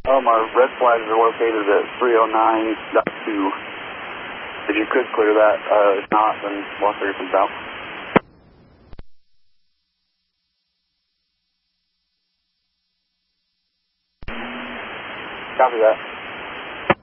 Our red flags are located at 309.2. If you could clear that, if not, then we'll figure something out. Copy that.